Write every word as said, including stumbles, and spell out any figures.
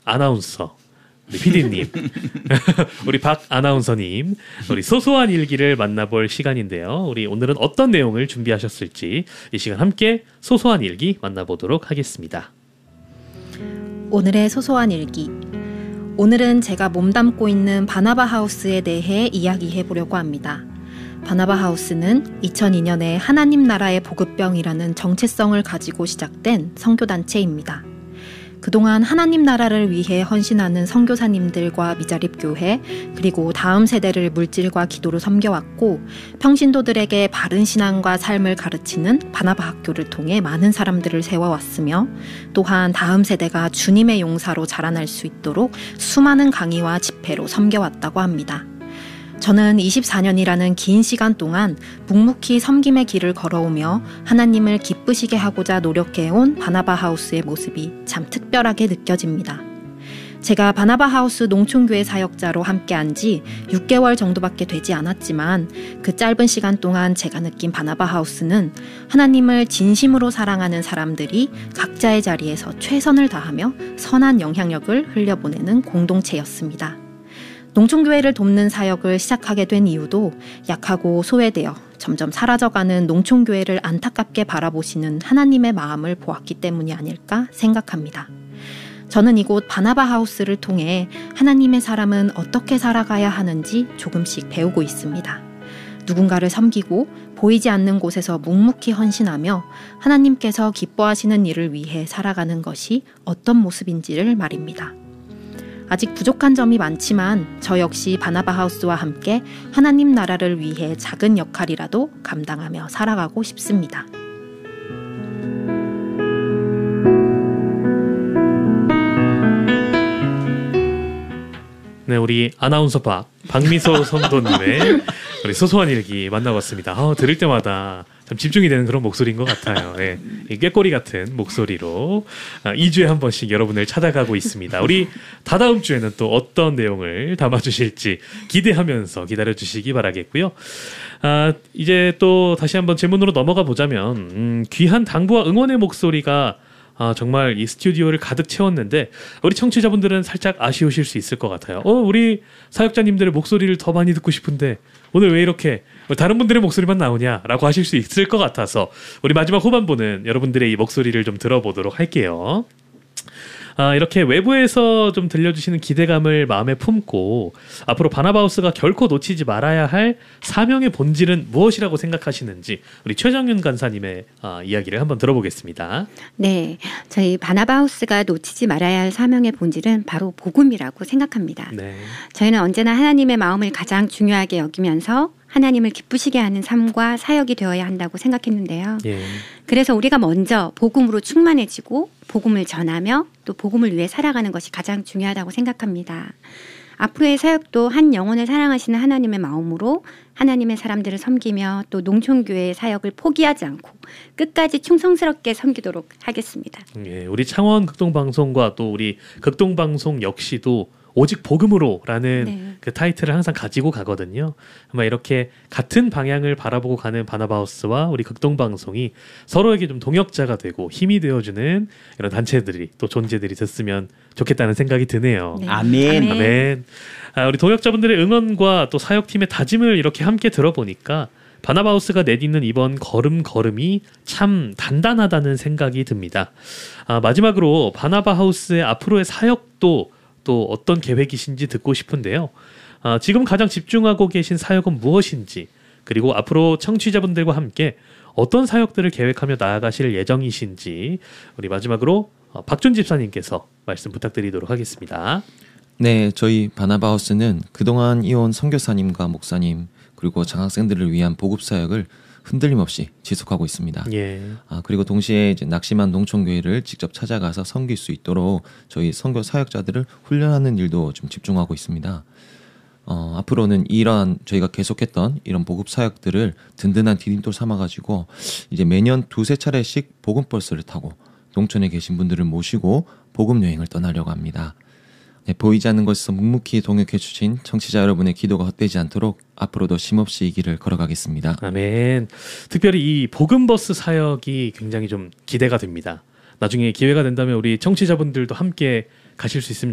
아나운서 우리 피디님, 우리 박 아나운서님, 우리 소소한 일기를 만나볼 시간인데요. 우리 오늘은 어떤 내용을 준비하셨을지 이 시간 함께 소소한 일기 만나보도록 하겠습니다. 오늘의 소소한 일기. 오늘은 제가 몸담고 있는 바나바 하우스에 대해 이야기해 보려고 합니다. 바나바 하우스는 이천이 년에 하나님 나라의 보급병이라는 정체성을 가지고 시작된 선교단체입니다. 그동안 하나님 나라를 위해 헌신하는 선교사님들과 미자립교회, 그리고 다음 세대를 물질과 기도로 섬겨왔고, 평신도들에게 바른 신앙과 삶을 가르치는 바나바 학교를 통해 많은 사람들을 세워왔으며, 또한 다음 세대가 주님의 용사로 자라날 수 있도록 수많은 강의와 집회로 섬겨왔다고 합니다. 저는 이십사 년이라는 긴 시간 동안 묵묵히 섬김의 길을 걸어오며 하나님을 기쁘시게 하고자 노력해온 바나바 하우스의 모습이 참 특별하게 느껴집니다. 제가 바나바 하우스 농촌교회 사역자로 함께한 지 육 개월 정도밖에 되지 않았지만 그 짧은 시간 동안 제가 느낀 바나바 하우스는 하나님을 진심으로 사랑하는 사람들이 각자의 자리에서 최선을 다하며 선한 영향력을 흘려보내는 공동체였습니다. 농촌교회를 돕는 사역을 시작하게 된 이유도 약하고 소외되어 점점 사라져가는 농촌교회를 안타깝게 바라보시는 하나님의 마음을 보았기 때문이 아닐까 생각합니다. 저는 이곳 바나바 하우스를 통해 하나님의 사람은 어떻게 살아가야 하는지 조금씩 배우고 있습니다. 누군가를 섬기고 보이지 않는 곳에서 묵묵히 헌신하며 하나님께서 기뻐하시는 일을 위해 살아가는 것이 어떤 모습인지를 말입니다. 아직 부족한 점이 많지만 저 역시 바나바 하우스와 함께 하나님 나라를 위해 작은 역할이라도 감당하며 살아가고 싶습니다. 네, 우리 아나운서 박 박미소 성도님의 우리 소소한 일기 만나봤습니다. 어, 들을 때마다 참 집중이 되는 그런 목소리인 것 같아요. 네, 꾀꼬리 같은 목소리로 이 주에 한 번씩 여러분을 찾아가고 있습니다. 우리 다다음 주에는 또 어떤 내용을 담아주실지 기대하면서 기다려주시기 바라겠고요. 아, 이제 또 다시 한번 질문으로 넘어가 보자면 음, 귀한 당부와 응원의 목소리가 아, 정말 이 스튜디오를 가득 채웠는데 우리 청취자분들은 살짝 아쉬우실 수 있을 것 같아요. 어, 우리 사역자님들의 목소리를 더 많이 듣고 싶은데 오늘 왜 이렇게 다른 분들의 목소리만 나오냐라고 하실 수 있을 것 같아서 우리 마지막 후반부는 여러분들의 이 목소리를 좀 들어보도록 할게요. 아, 이렇게 외부에서 좀 들려주시는 기대감을 마음에 품고 앞으로 바나바 하우스가 결코 놓치지 말아야 할 사명의 본질은 무엇이라고 생각하시는지 우리 최정윤 간사님의 아, 이야기를 한번 들어보겠습니다. 네, 저희 바나바 하우스가 놓치지 말아야 할 사명의 본질은 바로 복음이라고 생각합니다. 네. 저희는 언제나 하나님의 마음을 가장 중요하게 여기면서 하나님을 기쁘시게 하는 삶과 사역이 되어야 한다고 생각했는데요. 예. 그래서 우리가 먼저 복음으로 충만해지고 복음을 전하며 또 복음을 위해 살아가는 것이 가장 중요하다고 생각합니다. 앞으로의 사역도 한 영혼을 사랑하시는 하나님의 마음으로 하나님의 사람들을 섬기며 또 농촌교회의 사역을 포기하지 않고 끝까지 충성스럽게 섬기도록 하겠습니다. 예, 우리 창원 극동방송과 또 우리 극동방송 역시도 오직 복음으로라는 네. 그 타이틀을 항상 가지고 가거든요. 아마 이렇게 같은 방향을 바라보고 가는 바나바 하우스와 우리 극동방송이 서로에게 좀 동역자가 되고 힘이 되어주는 이런 단체들이 또 존재들이 됐으면 좋겠다는 생각이 드네요. 네. 아멘. 아멘. 아, 우리 동역자분들의 응원과 또 사역팀의 다짐을 이렇게 함께 들어보니까 바나바 하우스가 내딛는 이번 걸음 걸음이 참 단단하다는 생각이 듭니다. 아, 마지막으로 바나바 하우스의 앞으로의 사역도 또 어떤 계획이신지 듣고 싶은데요. 아, 지금 가장 집중하고 계신 사역은 무엇인지, 그리고 앞으로 청취자분들과 함께 어떤 사역들을 계획하며 나아가실 예정이신지 우리 마지막으로 박준 집사님께서 말씀 부탁드리도록 하겠습니다. 네, 저희 바나바 하우스는 그동안 이온 선교사님과 목사님 그리고 장학생들을 위한 보급 사역을 흔들림 없이 지속하고 있습니다. 예. 아, 그리고 동시에 이제 낙심한 농촌교회를 직접 찾아가서 섬길 수 있도록 저희 선교 사역자들을 훈련하는 일도 좀 집중하고 있습니다. 어, 앞으로는 이러한 저희가 계속했던 이런 보급 사역들을 든든한 디딤돌 삼아가지고 이제 매년 두세 차례씩 복음버스를 타고 농촌에 계신 분들을 모시고 복음 여행을 떠나려고 합니다. 네, 보이지 않는 것에서 묵묵히 동역해 주신 청취자 여러분의 기도가 헛되지 않도록 앞으로도 쉼없이 이 길을 걸어가겠습니다. 아멘. 특별히 이 복음버스 사역이 굉장히 좀 기대가 됩니다. 나중에 기회가 된다면 우리 청취자분들도 함께 가실 수 있으면